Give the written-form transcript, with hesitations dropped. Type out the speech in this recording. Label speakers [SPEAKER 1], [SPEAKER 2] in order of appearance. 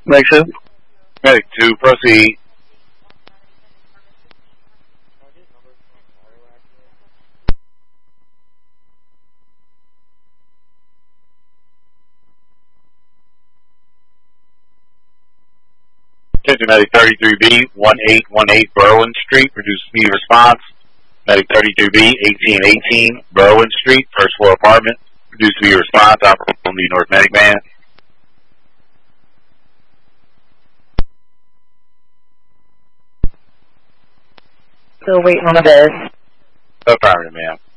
[SPEAKER 1] Medic 2.
[SPEAKER 2] Medic 2, proceed. Attention Medic 33B, 1818 Berwyn Street, reduce speed response. Medic 32B, 1818 Berwyn Street, first floor apartment, reduce speed response, operator from the North Medic Man.
[SPEAKER 3] Still waiting on this.
[SPEAKER 2] Affirmative, ma'am.